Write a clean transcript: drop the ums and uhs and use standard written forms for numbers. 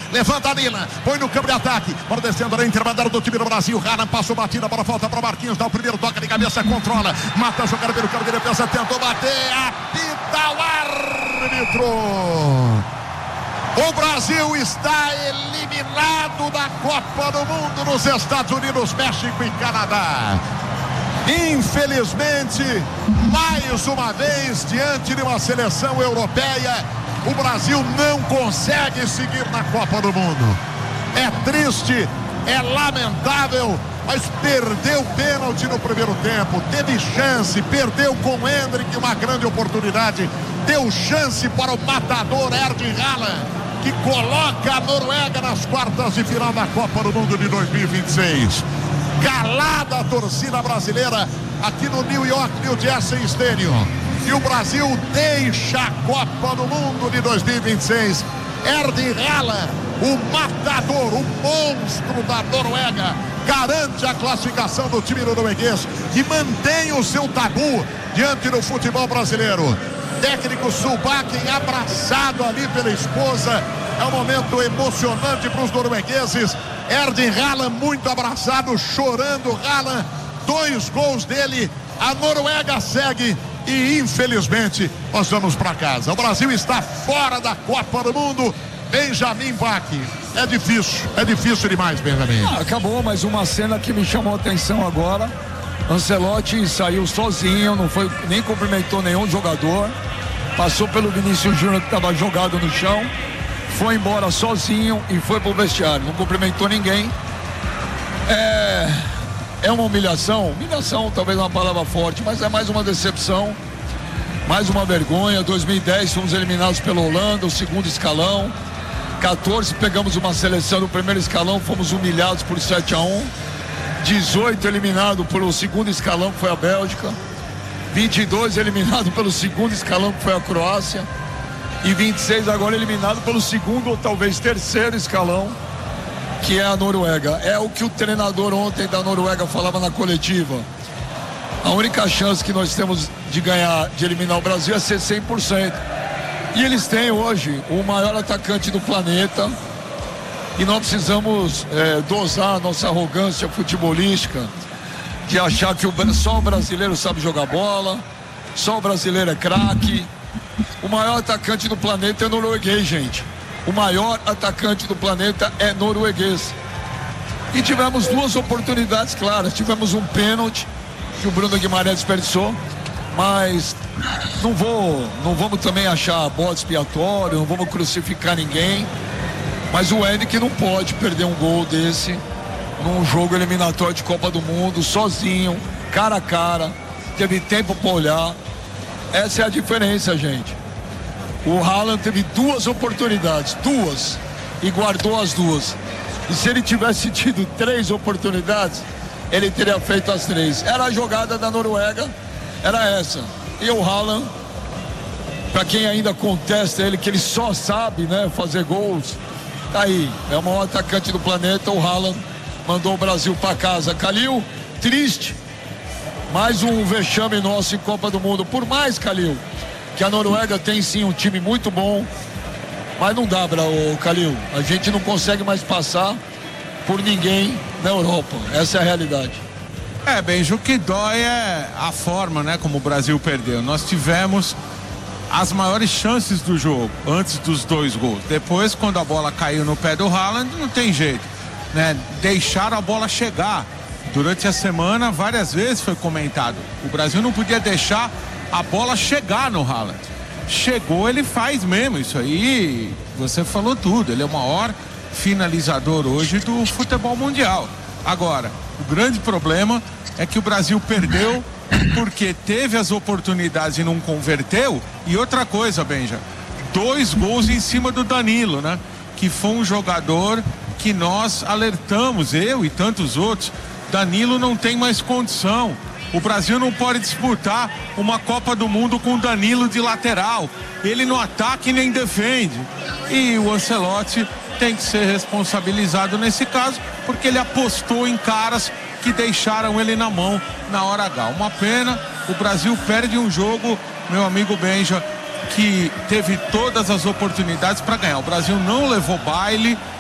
levanta a Lina, põe no campo de ataque, bola descendo na intermediária do time do Brasil. Haaland passou batida, bola volta para Marquinhos, dá o primeiro toque de cabeça, controla, mata a jogada pelo campo de defesa, tentou bater, apita o árbitro. O Brasil está eliminado da Copa do Mundo nos Estados Unidos, México e Canadá. Infelizmente, mais uma vez, diante de uma seleção europeia, o Brasil não consegue seguir na Copa do Mundo. É triste, é lamentável, mas perdeu pênalti no primeiro tempo, teve chance, perdeu com o Endrick uma grande oportunidade, deu chance para o matador Erling Haaland, que coloca a Noruega nas quartas de final da Copa do Mundo de 2026. Calada a torcida brasileira aqui no New Jersey Stadium. E o Brasil deixa a Copa do Mundo de 2026. Erling Haaland, o matador, o monstro da Noruega, garante a classificação do time norueguês e mantém o seu tabu diante do futebol brasileiro. Técnico Solbakken abraçado ali pela esposa. É um momento emocionante para os noruegueses. Erling Haaland muito abraçado, chorando. Haaland, 2 gols dele. A Noruega segue e infelizmente nós vamos para casa. O Brasil está fora da Copa do Mundo. Benjamin Bach. É difícil demais, Benjamin. Acabou, mas uma cena que me chamou a atenção agora. Ancelotti saiu sozinho, não foi, nem cumprimentou nenhum jogador. Passou pelo Vinícius Júnior, que estava jogado no chão, foi embora sozinho e foi pro vestiário, não cumprimentou ninguém. É uma humilhação talvez uma palavra forte, mas é mais uma decepção, mais uma vergonha. 2010 fomos eliminados pela Holanda, o segundo escalão. 14 pegamos uma seleção do primeiro escalão, fomos humilhados por 7-1. 18 eliminado pelo segundo escalão, que foi a Bélgica. 22 eliminado pelo segundo escalão, que foi a Croácia. E 26 agora eliminado pelo segundo ou talvez terceiro escalão, que é a Noruega. É o que o treinador ontem da Noruega falava na coletiva. A única chance que nós temos de ganhar, de eliminar o Brasil, é ser 100%. E eles têm hoje o maior atacante do planeta. E nós precisamos dosar a nossa arrogância futebolística de achar que só o brasileiro sabe jogar bola, só o brasileiro é craque. O maior atacante do planeta é norueguês, gente. O maior atacante do planeta é norueguês. E tivemos 2 oportunidades claras. Tivemos um pênalti que o Bruno Guimarães desperdiçou, mas não vamos também achar bode expiatório, não vamos crucificar ninguém. Mas o Endrick não pode perder um gol desse num jogo eliminatório de Copa do Mundo, sozinho, cara a cara, teve tempo para olhar. Essa é a diferença, gente. O Haaland teve 2 oportunidades, e guardou as 2. E se ele tivesse tido 3 oportunidades, ele teria feito as 3. Era a jogada da Noruega, era essa. E o Haaland, para quem ainda contesta ele, que ele só sabe, fazer gols, tá aí, é o maior atacante do planeta. O Haaland mandou o Brasil para casa. Calil, triste, mais um vexame nosso em Copa do Mundo. Por mais, Calil, que a Noruega tem sim um time muito bom, mas não dá para o Calil. A gente não consegue mais passar por ninguém na Europa. Essa é a realidade. Benjo, o que dói é a forma, como o Brasil perdeu. Nós tivemos as maiores chances do jogo antes dos 2 gols. Depois, quando a bola caiu no pé do Haaland, não tem jeito, deixaram a bola chegar. Durante a semana, várias vezes foi comentado, o Brasil não podia deixar a bola chegar no Haaland. Chegou, ele faz mesmo isso aí. Você falou tudo, ele é o maior finalizador hoje do futebol mundial. Agora, o grande problema é que o Brasil perdeu porque teve as oportunidades e não converteu. E outra coisa, Benja, 2 gols em cima do Danilo, que foi um jogador que nós alertamos, eu e tantos outros. Danilo não tem mais condição. O Brasil não pode disputar uma Copa do Mundo com o Danilo de lateral. Ele não ataca e nem defende. E o Ancelotti tem que ser responsabilizado nesse caso, porque ele apostou em caras que deixaram ele na mão na hora H. Uma pena, o Brasil perde um jogo, meu amigo Benja, que teve todas as oportunidades para ganhar. O Brasil não levou baile,